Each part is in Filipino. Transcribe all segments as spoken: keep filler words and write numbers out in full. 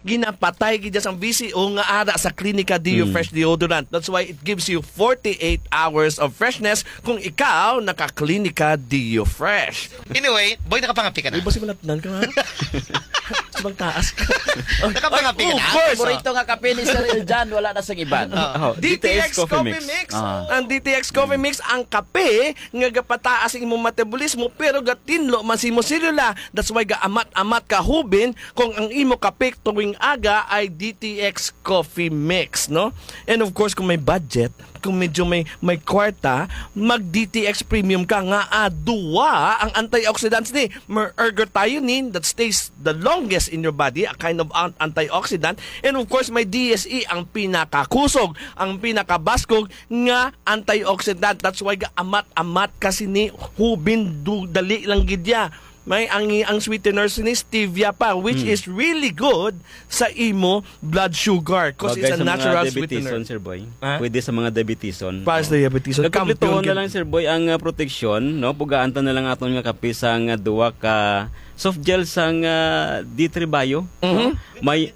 ginapatay gid sang B C O nga ara sa Clinica Dio mm. Fresh Deodorant. That's why it gives you forty-eight hours of freshness kung ikaw naka-Clinica Dio Fresh. Anyway, boy, nakapangapi ka na. Ay, basi manatnan ka nga. Sabang taas ka. Nakapangapi ka na. Of course. Paborito nga kape ni Sir Iljan, wala na sang iban. Uh, D T X Coffee Mix. mix. Uh. Ang D T X Coffee Mix, ang kape nga gapataas ang imong metabolismo pero gatinlo man si mo selula. That's why gaamat-amat ka hubin kung ang imo kape tuwing aga ay D T X Coffee Mix, no? And of course, kung may budget, kung medyo may may kwarta, mag D T X Premium ka nga aduwa ang antioxidants ni ergothioneine that stays the longest in your body, a kind of antioxidant, and of course may D S E ang pinakakusog, ang pinakabaskog nga antioxidant. That's why amat-amat kasi ni hubin du, dali lang gidya. May ang ang sweetener ni stevia pa, which mm. is really good sa imo blood sugar because it's a natural sweetener. Sir Boy. Ha? Pwede sa mga diabetison. Para sa diabetison. Nagkumplituhan na lang Sir Boy ang uh, protection, no? Pugaan ta na lang aton nga kape sang uh, duwa ka soft gel sang uh, D three Bio. Mm-hmm. No? May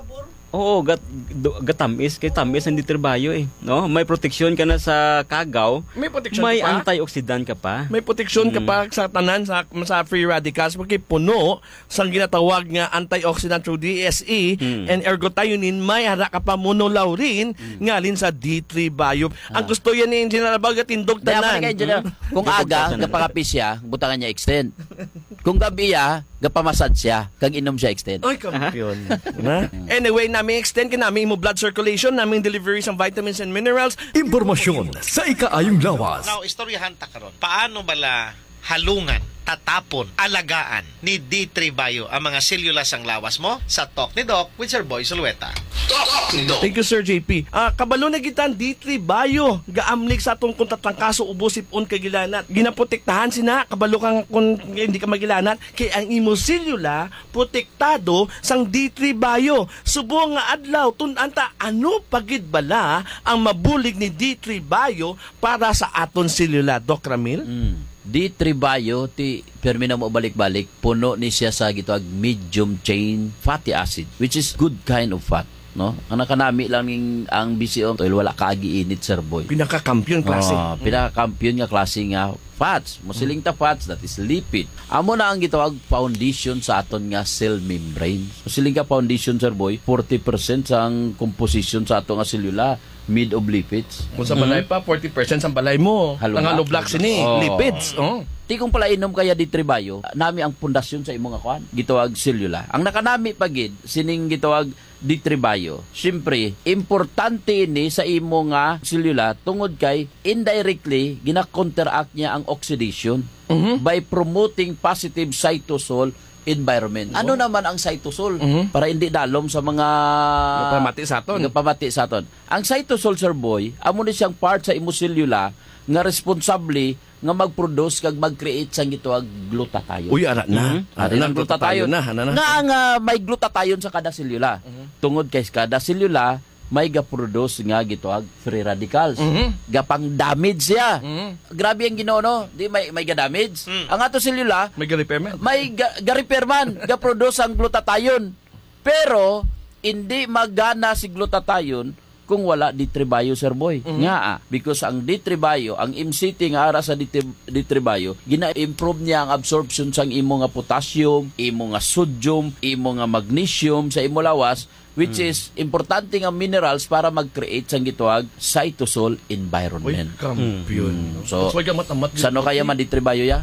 Oo, gat, gatamis. Kaya tamis ang ditribayo eh. No? May proteksyon ka na sa kagaw. May proteksyon May ka pa? antioxidant ka pa. May proteksyon mm. ka pa sa tanan, sa, sa free radicals. Porque puno sa ginatawag nga antioxidant through D S E mm. and ergothioneine, may hara ka pa monolaurin mm. ngalin sa D three Bio. Ah. Ang gusto yan ni Engineer Abag at indog tanan. Hmm? Kung aga, gapakapi siya, butangan niya extend. Kung gabi ya, gapamasad siya, kag inom siya extend. Ay, kampiyon. Anyway, namin extend ka namin imo blood circulation, namin delivery ng vitamins and minerals. Impormasyon sa ikaayong lawas. Now, istoryahan ta karon. Paano bala halungan, tatapon, alagaan ni D three Bio ang mga sellulas ang lawas mo sa Talk ni Doc with Sir Boy Sulueta. Talk ni Doc. Thank you, Sir J P. Ah, kabalo na gitan D three Bio. Gaamlik sa atong kung tatangkaso ubosipon kagilanat. Ginaprotektahan sina kabalo kang kung hindi ka magilanat kay ang imo selula protektado sang D three Bio. Subo nga adlaw tun-anta ano pagid bala ang mabulig ni D three Bio para sa aton selula, Doc Ramil? Mm. D three Bio, ti permi na mo balik-balik, puno ni siya sa gitawag medium chain fatty acid, which is good kind of fat. No? Ang nakanami lang ng, ang B C O, wala kaagi-init, Sir Boy. Pinaka-kampiyon klase. Oh, pinaka-kampiyon nga klase nga fats. Musiling ta fats, that is lipid. Amo na ang gitawag foundation sa aton nga cell membrane. Musiling ka foundation, Sir Boy, forty percent sa ang composition sa aton nga selula made of lipids. Kung sa balay pa, forty percent sa balay mo. Ang hollow blocks ini, oh. lipids. Oh. Ti kung pala inom kaya D three Bio, nami ang pundasyon sa imong akuan, gitawag selula. Ang nakanami pagid sining gitawag D three Bio. Siyempre, importante ni sa imo nga selula tungod kay indirectly gina-counteract niya ang oxidation mm-hmm. by promoting positive cytosol environment. Ano oh. naman ang cytosol? Mm-hmm. Para hindi dalom sa mga pamati sa aton. Pamati sa aton. Ang cytosol, Sir Boy, amo ni siyang part sa imo selula nga responsable nga mag-produce kag mag-create sang gitawag glutathione. Uy, ara na. Mm-hmm. Ara na glutathione na. na, na. Nga ang uh, may glutathione sa kada selula. Mm-hmm. Tungod kay kada selula may ga-produce nga gitawag free radicals. Mm-hmm. Gapang damage siya. Mm-hmm. Grabe ang Ginoo, no? Di may may ga-damage. Mm. Ang ato selula may ga-repair man. May ga-repair man, ga-produce ang glutathione. Pero hindi magana si glutathione kung wala D three Bio, Sir Boy. Mm-hmm. Nga ah, because ang D three Bio, ang M C T nga ara sa D three Bio, gina-improve niya ang absorption sang imo nga potassium, imo nga sodium, imo nga magnesium sa imo lawas, which mm. is importante nga minerals para mag-create sang gitawag cytosol environment. Uy, kampiyon. Mm. So, sano kaya man D three Bio ya?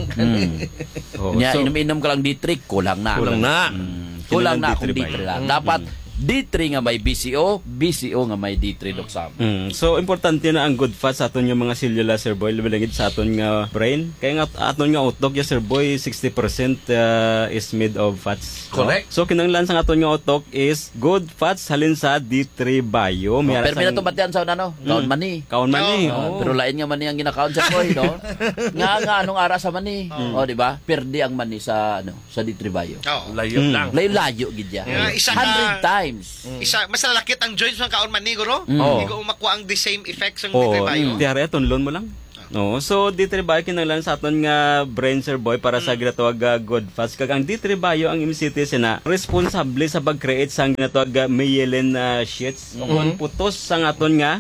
mm. oh, Nya, so, inom-inom ka lang D three, kulang na. Kulang na. Mm. Kulang na kung D three lang. Dapat D three nga may B C O, B C O nga may D three doksam. Mm. So importante na ang good fat sa aton yung mga selula, Sir Boy, labalangid sa aton nga brain. Kaya nga aton nga utok ya, Sir Boy, sixty percent uh, is made of fats. Correct. No? So kinanglan sa aton nga utok is good fats halin sa D three Bio. Oh, pero mina tumatian sa ano? Kaon mm. mani. Kaon mani. Oh, oh. Pero lain nga mani ang ginakaon, Sir Boy, no? nga nga anong ara sa mani. Oh, oh di ba? Perdi ang mani sa ano, sa D three Bio. Oh. Layo mm. lang. Layo-layo gid ya. Yeah, isa one hundred ka, times. Mm. Isa mas lalakit ang joints ng kaon man ni guro. Mm. Hindi ko makuha ang the same effects ng oh, D three Bio. Diare aton loan mo lang. No, so D three bio kinahanglan sa aton nga brain sir boy para sa ginatawag nga good fats kag ang D three bio ang M C T sina responsable sa pag-create sa ginatawag nga myelin uh, sheets mm-hmm. putos sa aton nga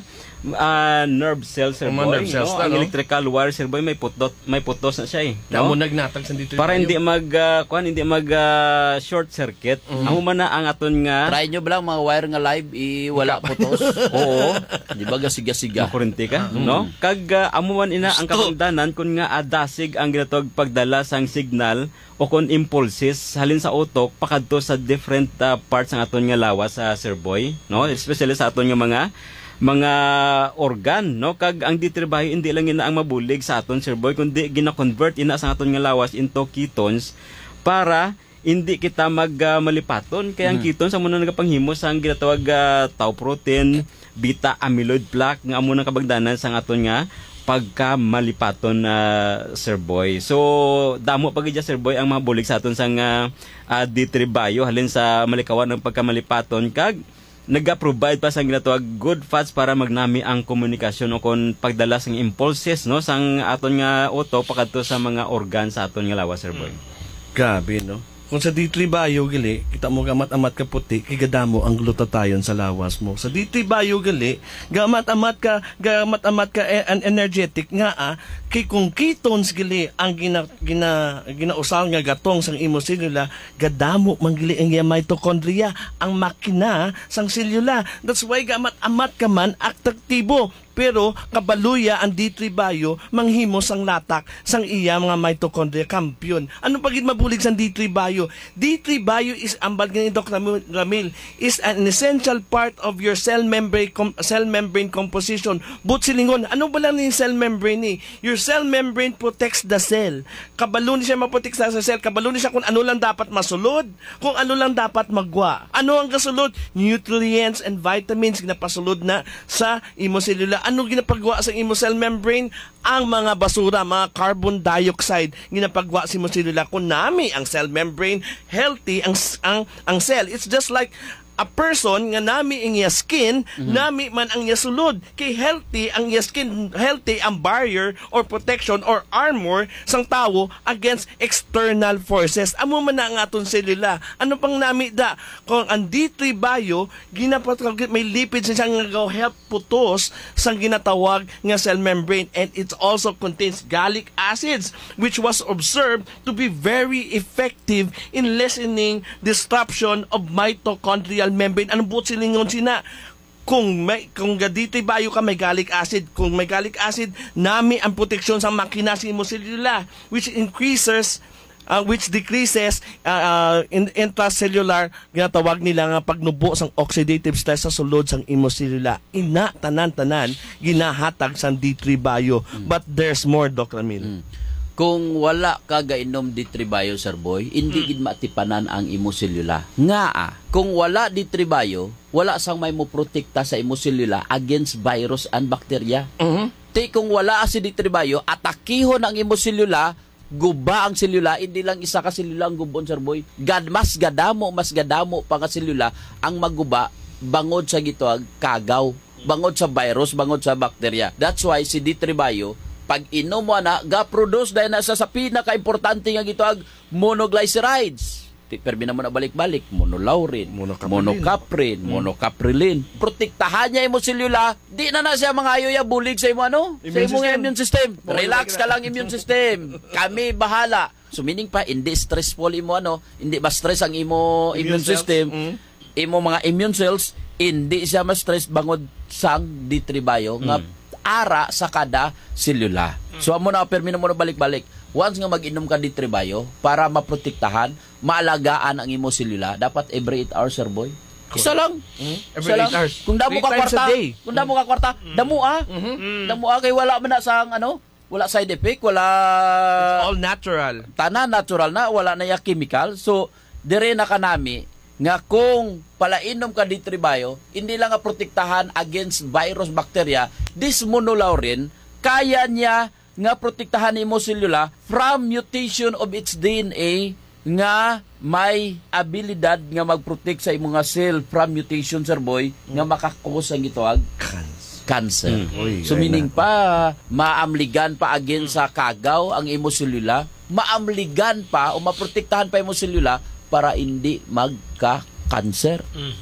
uh, nerve cells sir boy, nerve cells, no? Ang electrical wire sir boy may putot may putos na siya eh. No? Amo nagnatag sa D three bio. Para hindi mag uh, kuan hindi mag uh, short circuit. Mm-hmm. Amo man na ang aton nga try nyo ba lang mga wire nga live i wala putos. Oo. Di ba gasiga-siga? Makurente ka, mm-hmm. no? Kag uh, amo man ina ang kapangdanan kun nga adasig ang ginatawag pagdala sang signal o kon impulses halin sa utok pakadto sa different uh, parts ng aton nga lawas sa uh, sir boy, no? Especially sa aton nga mga mga organ, no? Kag ang D three bio hindi lang ina ang mabulig sa aton sir boy kundi gina-convert ina sa aton nga lawas into ketones para hindi kita mag uh, malipaton kaya ang hmm. ketones amo na nagapanghimo sa ang ginatawag uh, tau protein, beta amyloid plaque nga amo nang kabagdanan sa aton nga pagka malipaton na uh, sir boy. So damo pag idya sir boy ang mabulig sa aton sang uh, uh, D three bio halin sa malikawan ng pagkamalipaton kag naga-provide pa sa ginatawag good fats para magnami ang komunikasyon o kon pagdala sang impulses no sang aton nga utok pakadto sa mga organ sa aton nga lawas sir boy. Gabi no. Kung sa D three bio gali, kita mo gamat-amat ka puti, kigadamo ang glutathione sa lawas mo. Sa D three bio gali, gamat-amat ka, gamat-amat ka e- an energetic nga ah, kay kung ketones gali ang gina gina ginausal nga gatong sang imo selula, gadamo man gali ang mitochondria, ang makina sang selula. That's why gamat-amat ka man aktibo. Pero kabaluya ang D three bio manghimo sang latak sang iya mga mitochondria kampiyon. Ano pagid mabulig sang D three bio? D three bio is ambal ni Doc Ramil is an essential part of your cell membrane com- cell membrane composition. But silingon, ano ba lang ni cell membrane ni? Your cell membrane protects the cell. Kabalo ni siya maprotek sa cell, kabalo ni siya kung ano lang dapat masulod, kung ano lang dapat magwa. Ano ang kasulod? Nutrients and vitamins ginapasulod na sa imo selula. Ano ginapagwa sa imo cell membrane? Ang mga basura, mga carbon dioxide ginapagwa sa imo selula. Kung nami ang cell membrane healthy ang ang ang cell, it's just like a person nga nami ang iya skin, mm-hmm. nami man ang iya sulod. Kay healthy ang iya skin, healthy ang barrier or protection or armor sang tawo against external forces. Amo man na ang aton selula. Ano pang nami da? Kung ang D three bio, ginapat may lipids siya nga go help putos sang ginatawag nga cell membrane, and it also contains gallic acids which was observed to be very effective in lessening disruption of mitochondrial membrane. Anong buot silingon sina? Kung may kung D three bio ka may gallic acid, kung may gallic acid nami ang proteksyon sa makina sa imo selula which increases uh, which decreases uh, uh, in intracellular ginatawag nila nga pagnubo sang oxidative stress sa sulod sang imo selula. Ina tanan-tanan ginahatag sang D three bio. Mm. But there's more, Doc Ramil. Mm. Kung wala ka gainom D three bio sir boy, hindi gid matipanan ang imo selula. Nga ah, kung wala D three bio, wala sang may mo protekta sa imo selula against virus and bacteria. Uh-huh. Ti kung wala si D three bio, atakihon ang imo selula, guba ang selula, hindi lang isa ka selula ang gubon sir boy. Gad mas gadamo, mas gadamo pa ka selula ang maguba bangod sa gitawag kagaw, bangod sa virus, bangod sa bacteria. That's why si D three bio pag inom mo na, ga-produce dahil nasa sa pinaka-importante nga gitawag monoglycerides. Permi na mo na balik-balik, monolaurin, monocaprilin, monocaprin, hmm. monocaprilin. Protektahan niya imo selula, di na na siya mga ayo ya bulig sa imo ano? Immune sa imong immune system. Relax ka lang immune system. Kami bahala. So meaning pa, hindi stressful imo ano, hindi ba stress ang imo immune, immune system, mm. imo mga immune cells, hindi siya ma-stress bangod sang D three bio nga mm. ara sa kada selula. So amo na permi na mo na balik-balik. Once nga mag-inom ka D three bio para maprotektahan, maalagaan ang imo selula, dapat every eight hours sir boy. Isa lang. Mm-hmm. Every eight hours. Kung damo ka kwarta, kung damo ka kwarta, damo ah. Mm-hmm. Damo ah kay wala man na sang ano, wala side effect, wala it's all natural. Tanan natural na, wala na ya chemical. So dire na kanami nga kung palainom ka D three bio, hindi lang nga protektahan against virus, bacteria, this monolaurin, kaya niya nga protektahan imo selula from mutation of its D N A nga may abilidad nga magprotect sa imo nga cell from mutation sir boy, nga makakos ang gitawag cancer. Uy, So ay meaning pa, maamligan pa again sa kagaw ang imo selula, maamligan pa o maprotektahan pa imo selula para hindi magka-cancer.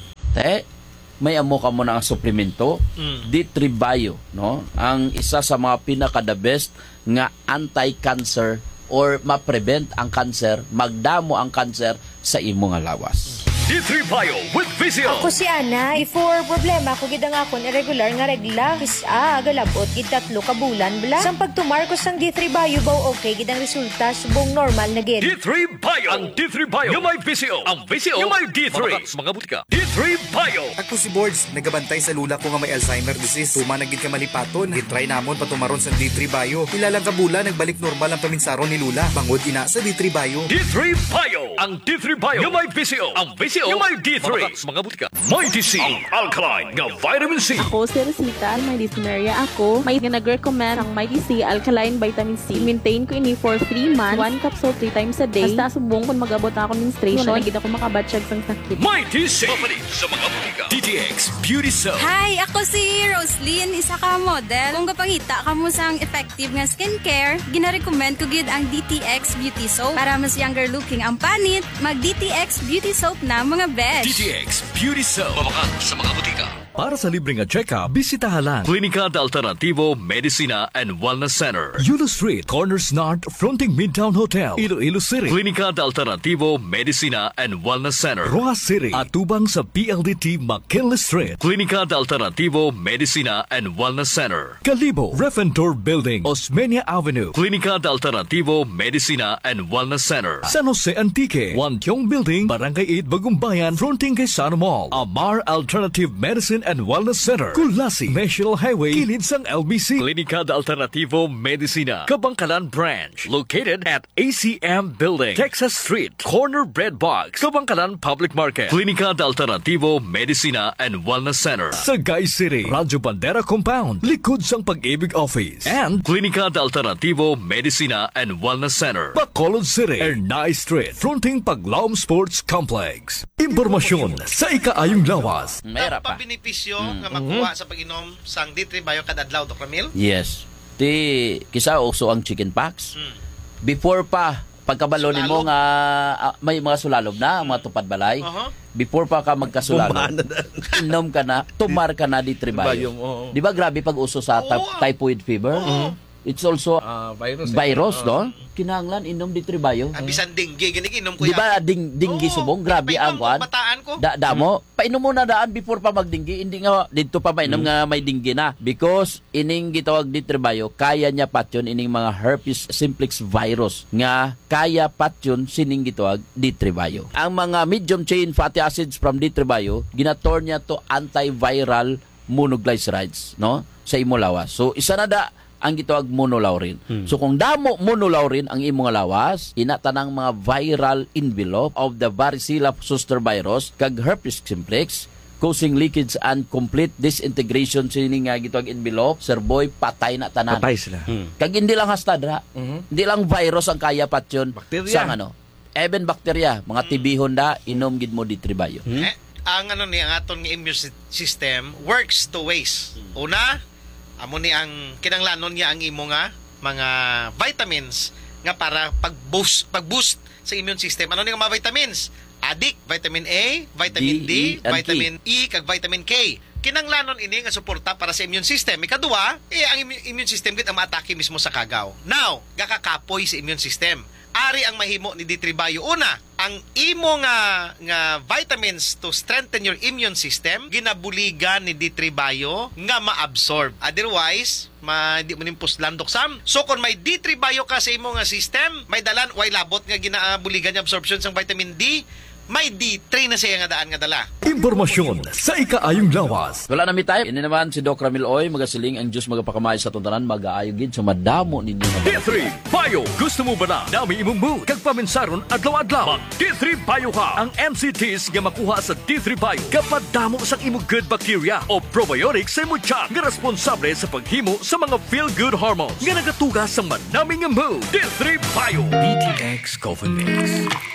Te, may amo ka mo na ang suplemento, D three Bio, no? Ang isa sa mga pinaka the best nga anti-cancer or ma-prevent ang cancer, magdamo ang cancer sa imo nga lawas. D three Bio with Vizio. Ako si Ana. Before problema ko gid ang akon irregular nga regla. Kisa galabot gid tatlo ka bulan bla. Sang pagtumar ko sang D three Bio baw okay gid ang resulta subong normal na gid. D three Bio. Ang D three Bio. Yung may Vizio. Ang Vizio. Yung may D three. Mga butika. D three Bio. Ako si Boards, nagabantay sa lula ko nga may Alzheimer disease. Tuma na gid ka malipaton. Gitry namon patumaron sa D three Bio. Ilalang kabula nagbalik normal ang paminsaron ni Lula. Bangod ina sa D three Bio. D three Bio. Ang D three Bio. Yung may Vizio. Ang Vizio. Yung may D three. Mga butika. May D C. Ang alkaline nga vitamin C. Ako si Rosita, may dyspnea ako. May nag-recommend ang Mighty C Alkaline Vitamin C. Maintain ko ini for three months. One capsule three times a day. Basta subong kung mag-abot ako menstruation. Wala na gid ako makabatsyag sang sakit. Mighty C. Mapalit sa mga butika. D T X Beauty Soap. Hi, ako si Roslyn, isa ka model. Kung kapangita ka mo sang effective nga skincare, gina-recommend ko gid ang D T X Beauty Soap. Para mas younger looking ang panit, mag-D T X Beauty Soap na mga besh. D T X Beauty Soap. Mabakan sa mga butika. Para sa libreng at check-up, bisitahan lang Klinika de Alternativo Medicina and Wellness Center. Yulo Street, Corners North, fronting Midtown Hotel, Iloilo City. Klinika de Alternativo Medicina and Wellness Center. Roa City, atubang sa P L D T McKinley Street. Klinika de Alternativo Medicina and Wellness Center. Calibo, Refentor Building, Osmeña Avenue. Klinika de Alternativo Medicina and Wellness Center. San Jose Antique, Wantiong Building, Barangay eight, Bagumbayan, fronting kay Sana Mall. Amar Alternative Medicine and Wellness Center. Kulasi, National Highway, kilid sang L B C. Klinika de Alternativo Medicina, Kabangkalan Branch, located at A C M Building, Texas Street, Corner Bread Box, Kabangkalan Public Market. Klinika de Alternativo Medicina and Wellness Center. Sagay City, Radyo Bandera Compound, likod sang Pag-ibig Office. And Klinika de Alternativo Medicina and Wellness Center, Bacolod City, Ernay Street, fronting Paglaom Sports Complex. Impormasyon sa ikaayong lawas. Mayra pa. Benepisyo nga makuha sa pag-inom sang D three Bio kada adlaw, Doctor Mil? Yes. Ti kisa uso ang chicken pox. Hmm. Before pa pagkabalo Sulalog? nimo nga ah, may mga sulalog na, mga tupad balay. Uh-huh. Before pa ka magkasulalog, Bumbaan na dan. inom ka na, tumar ka na di Bayom, tribayo. oo. Di ba grabe pag uso sa ty- Oo. typhoid fever? It's also Ah, virus. eh. virus, Ah. no? Kinahanglan inom di tribayo. Ang bisan dinggi, giniginom ko Di yan. ba ding dinggi Oo, subong grabe pinapainom ang ko, kwan? bataan ko. Da damo, painom mo na daan before pa magdinggi, hindi nga dito pa mainom nga may dinggi na because ining gitawag di tribayo, kaya niya pat yun ining mga herpes simplex virus nga kaya pat yun sining gitawag di tribayo. Ang mga medium chain fatty acids from di tribayo, ginator niya to antiviral monoglycerides, no? Sa imo lawas. So isa na da ang gitawag monolaurin. Hmm. So kung damo monolaurin ang imong lawas, ina tanang mga viral envelope of the varicella zoster virus kag herpes simplex causing leakage and complete disintegration sining nga gitawag envelope, sir boy, patay na tanan. Patay sila. Kag hindi lang hasta dra. Hindi lang virus ang kaya pat yun. Bakterya. Sang ano? Even bakterya, mga tibihon da, inom gid mo di tribayo. Eh, ang ano ni ang aton nga immune si- system works two ways. Una, amo ni ang kinanglanon niya ang imo nga mga vitamins nga para pag-boost pag-boost sa immune system. Ano ni nga mga vitamins? Adik, vitamin A, vitamin D, D, E, and vitamin E, kag vitamin K. Kinanglanon ini nga suporta para sa immune system. Ikaduha, eh, ang immu- immune system gid ang maatake mismo sa kagaw. Now, gakakapoy sa immune system. Ari ang mahimo ni D three Bio. Una, ang imo nga nga vitamins to strengthen your immune system ginabuligan ni D three Bio nga ma-absorb. Otherwise, ma di mo nimpos landok sam. So kung may D three Bio ka sa imo nga system, may dalan way labot nga ginabuligan niya absorption sang vitamin D, may D three na siya nga daan nga dala. Impormasyon sa ikaayong lawas. Wala na mi tayo. Ini naman si Doc Ramil Oy, magasiling ang Diyos magapakamay sa tuntanan, mag-aayo gid so madamo ninyo nga D three Bio. Gusto mo ba na dami imong mood kag paminsaron adlaw-adlaw? Mag D three Bio ka. Ang M C Ts nga makuha sa D three Bio kapag damo sang imong good bacteria o probiotics sa imong tiyan nga responsable sa paghimo sa mga feel-good hormones nga nagatugas sa manaming nga mood. D three Bio. D T X Coffee Mix.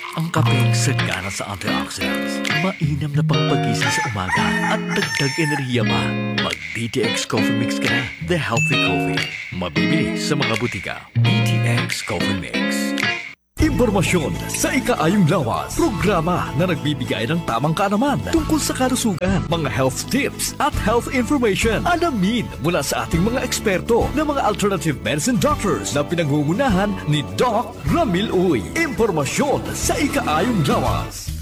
Ang kapeng sagana sa antioxidants, mainam na pangpagising sa umaga at dagdag enerhiya pa. Mag-D T X Coffee Mix ka na. The Healthy Coffee. Mabibili sa mga butika. D T X Coffee Mix. Impormasyon sa Ikaayong Lawas. Programa na nagbibigay ng tamang kaalaman tungkol sa kalusugan, mga health tips at health information. Alamin mula sa ating mga eksperto na mga alternative medicine doctors na pinangungunahan ni Doc Ramil Uy. Impormasyon sa Ikaayong Lawas.